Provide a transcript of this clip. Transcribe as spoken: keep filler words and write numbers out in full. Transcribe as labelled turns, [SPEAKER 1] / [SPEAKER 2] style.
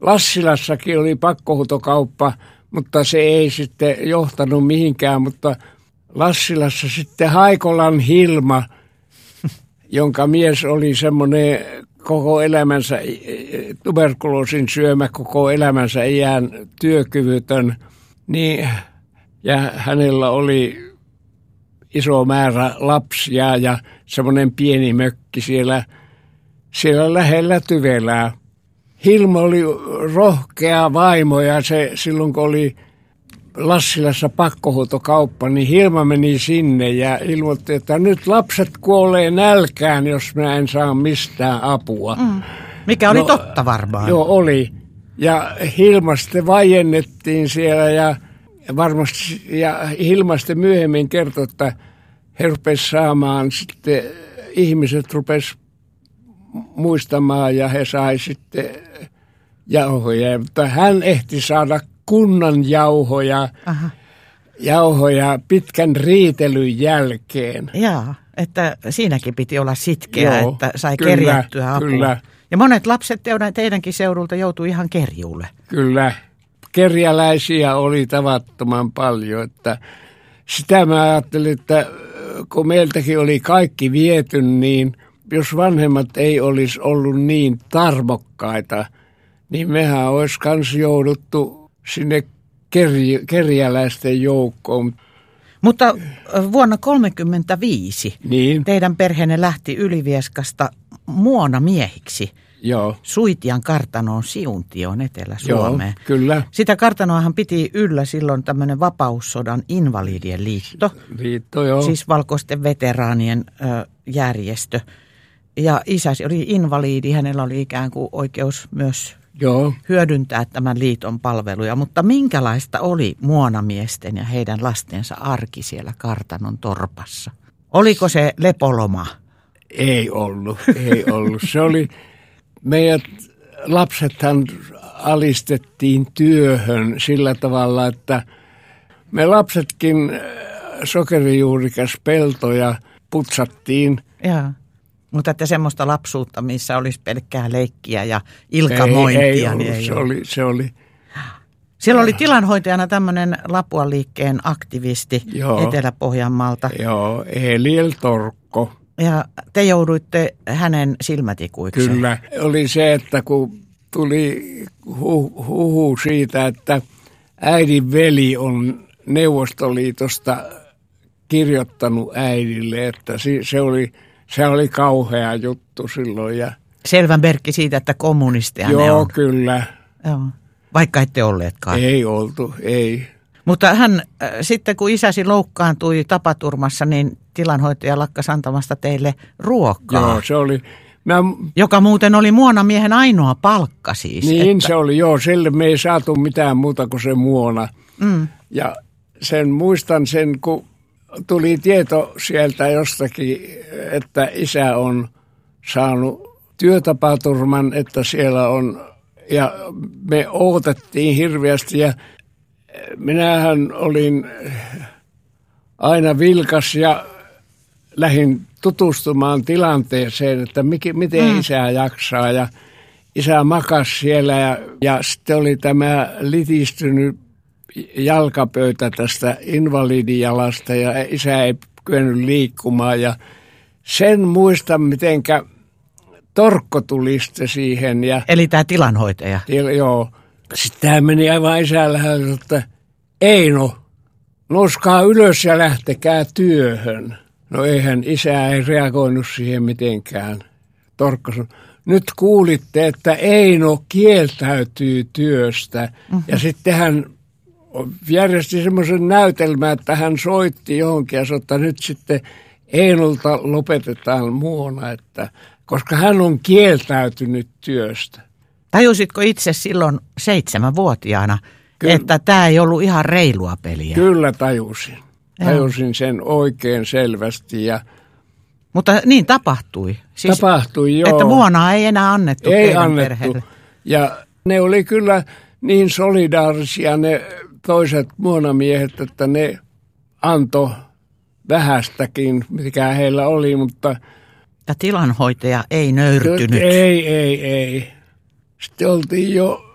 [SPEAKER 1] Lassilassakin oli pakkohuutokauppa, mutta se ei sitten johtanut mihinkään, mutta Lassilassa sitten Haikolan Hilma, jonka mies oli semmoinen koko elämänsä, tuberkuloosin syömä koko elämänsä iän työkyvytön, niin, ja hänellä oli iso määrä lapsia ja semmoinen pieni mökki siellä, siellä lähellä Tyvelää. Hilma oli rohkea vaimo ja se silloin kun oli Lassilassa pakkohuutokauppa, niin Hilma meni sinne ja ilmoitti, että nyt lapset kuolee nälkään, jos mä en saa mistään apua. Mm.
[SPEAKER 2] Mikä oli no, totta varmaan.
[SPEAKER 1] Joo, oli. Ja Hilma sitten vaiennettiin siellä ja varmasti, ja Hilma sitten myöhemmin kertoi, että he rupesivat saamaan sitten, ihmiset rupesivat muistamaan ja he sai sitten jauhoja, mutta hän ehti saada kunnan jauhoja, Aha. jauhoja pitkän riitelyn jälkeen.
[SPEAKER 2] Jaa, että siinäkin piti olla sitkeä, Joo, että sai
[SPEAKER 1] kyllä,
[SPEAKER 2] kerjättyä apua.
[SPEAKER 1] Kyllä.
[SPEAKER 2] Ja monet lapset teidänkin seudulta joutui ihan kerjuulle.
[SPEAKER 1] Kyllä, kerjäläisiä oli tavattoman paljon, että sitä mä ajattelin, että kun meiltäkin oli kaikki viety, niin jos vanhemmat ei olisi ollut niin tarmokkaita, niin mehän olisi kans jouduttu sinne kerj- kerjäläisten joukkoon.
[SPEAKER 2] Mutta vuonna tuhatyhdeksänsataakolmekymmentäviisi
[SPEAKER 1] niin.
[SPEAKER 2] teidän perheenne lähti Ylivieskasta muonamiehiksi.
[SPEAKER 1] Joo.
[SPEAKER 2] Suitian kartanoon Siuntioon Etelä-Suomeen.
[SPEAKER 1] Joo, kyllä.
[SPEAKER 2] Sitä kartanoahan piti yllä silloin tämmöinen Vapaussodan invalidien liitto.
[SPEAKER 1] Liitto, joo.
[SPEAKER 2] Siis valkoisten veteraanien ö, järjestö. Ja isäsi oli invalidi, hänellä oli ikään kuin oikeus myös Joo. hyödyntää tämän liiton palveluja. Mutta minkälaista oli muonamiesten ja heidän lastensa arki siellä kartanon torpassa? Oliko se lepoloma?
[SPEAKER 1] Ei ollut, ei ollut. Se oli, meidät lapsethan alistettiin työhön sillä tavalla, että me lapsetkin sokerijuurikas peltoja putsattiin.
[SPEAKER 2] Jaa. Mutta että semmoista lapsuutta, missä olisi pelkkää leikkiä ja ilkamointia.
[SPEAKER 1] Ei, ei ollut,
[SPEAKER 2] niin ei
[SPEAKER 1] se, oli, se oli.
[SPEAKER 2] Siellä oli tilanhoitajana tämmöinen Lapuan liikkeen aktivisti
[SPEAKER 1] Joo.
[SPEAKER 2] Etelä-Pohjanmaalta.
[SPEAKER 1] Joo, Eliel Torkko.
[SPEAKER 2] Ja te jouduitte hänen silmätikuiksi.
[SPEAKER 1] Kyllä, oli se, että kun tuli hu- huhu siitä, että äidin veli on Neuvostoliitosta kirjoittanut äidille, että se oli... Se oli kauhea juttu silloin. Ja
[SPEAKER 2] selvä merkki siitä, että kommunisteja
[SPEAKER 1] Joo,
[SPEAKER 2] ne on.
[SPEAKER 1] kyllä.
[SPEAKER 2] Joo, vaikka ette olleetkaan.
[SPEAKER 1] Ei oltu, ei.
[SPEAKER 2] Mutta hän äh, sitten kun isäsi loukkaantui tapaturmassa, niin tilanhoitaja lakkasi antamasta teille ruokaa.
[SPEAKER 1] Joo, se oli. Mä,
[SPEAKER 2] joka muuten oli muonamiehen ainoa palkka siis.
[SPEAKER 1] Niin
[SPEAKER 2] että...
[SPEAKER 1] se oli, joo. Sille me ei saatu mitään muuta kuin se muona. Mm. Ja sen muistan sen, kun tuli tieto sieltä jostakin, että isä on saanut työtapaturman, että siellä on, ja me odotettiin hirveästi, ja minähän olin aina vilkas ja lähdin tutustumaan tilanteeseen, että mikä, miten mm. isä jaksaa, ja isä makasi siellä, ja, ja sitten oli tämä litistynyt jalkapöytä tästä invalidijalasta ja isä ei kyennyt liikkumaan ja sen muistan mitenkä Torkko tuli sitten siihen. Ja,
[SPEAKER 2] eli tämä tilanhoitaja?
[SPEAKER 1] Til, joo. Sitten tämä meni aivan isällä, että Eino, nouskaa ylös ja lähtekää työhön. No eihän isä ei reagoinut siihen mitenkään. Torkko sanoi, nyt kuulitte, että Eino kieltäytyy työstä mm-hmm. ja sitten hän järjesti semmoisen näytelmän, että hän soitti johonkin ja sanoi, että nyt sitten Einolta lopetetaan muona, että, koska hän on kieltäytynyt työstä.
[SPEAKER 2] Tajusitko itse silloin seitsemänvuotiaana, Kyllä. että tämä ei ollut ihan reilua peliä?
[SPEAKER 1] Kyllä tajusin. Tajusin sen oikein selvästi. Ja
[SPEAKER 2] mutta niin tapahtui? Siis,
[SPEAKER 1] tapahtui, joo.
[SPEAKER 2] Että muonaa ei enää annettu
[SPEAKER 1] ei
[SPEAKER 2] teidän
[SPEAKER 1] annettu.
[SPEAKER 2] perheelle?
[SPEAKER 1] Ja ne oli kyllä niin solidaarisia ne toiset muonamiehet, että ne antoi vähästäkin, mikä heillä oli, mutta...
[SPEAKER 2] Ja tilanhoitaja ei nöyrtynyt.
[SPEAKER 1] Ei, ei, ei. Sitten oltiin jo